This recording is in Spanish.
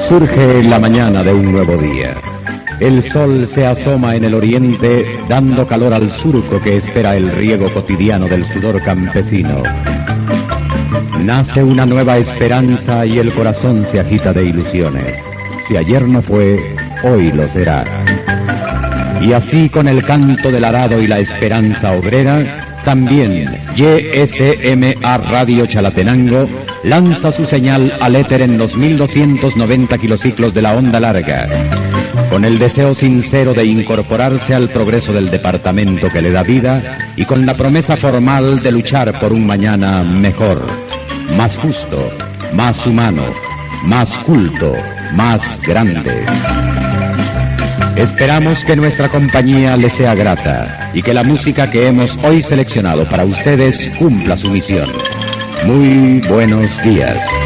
Surge la mañana de un nuevo día. El sol se asoma en el oriente, dando calor al surco que espera el riego cotidiano del sudor campesino. Nace una nueva esperanza y el corazón se agita de ilusiones. Si ayer no fue, hoy lo será. Y así, con el canto del arado y la esperanza obrera, también YSMA Radio Chalatenango lanza su señal al éter en los 1290 kilociclos de la onda larga, con el deseo sincero de incorporarse al progreso del departamento que le da vida y con la promesa formal de luchar por un mañana mejor, más justo, más humano, más culto, más grande. Esperamos que nuestra compañía les sea grata y que la música que hemos hoy seleccionado para ustedes cumpla su misión. Muy buenos días.